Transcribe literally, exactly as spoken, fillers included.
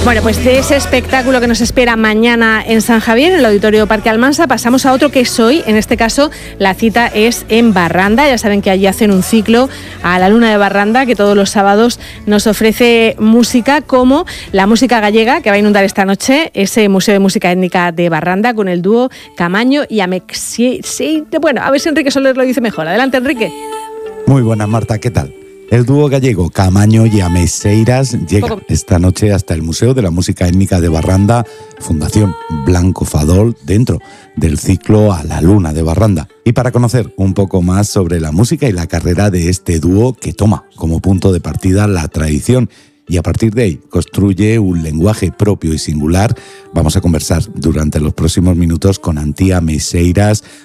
Bueno, pues de ese espectáculo que nos espera mañana en San Javier, en el Auditorio Parque Almansa, pasamos a otro que es hoy. En este caso, la cita es en Barranda. Ya saben que allí hacen un ciclo a la Luna de Barranda, que todos los sábados nos ofrece música, como la música gallega, que va a inundar esta noche ese Museo de Música Étnica de Barranda, con el dúo Camaño y Ameixeiras. Bueno, a ver si Enrique Soler lo dice mejor. Adelante, Enrique. Muy buenas, Marta, ¿qué tal? El dúo gallego Camaño y Ameixeiras llega Poco. esta noche hasta el Museo de la Música Étnica de Barranda, Fundación Blanco Fadol, dentro del ciclo A la Luna de Barranda. Y para conocer un poco más sobre la música y la carrera de este dúo, que toma como punto de partida la tradición y a partir de ahí construye un lenguaje propio y singular, vamos a conversar durante los próximos minutos con Antía Ameixeiras,